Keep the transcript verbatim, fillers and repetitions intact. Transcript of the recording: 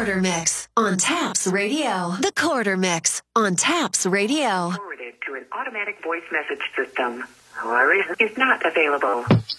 Quarter Mix on Taps Radio. The Quarter Mix on Taps Radio. Forwarded to an automatic voice message system. Or is not available.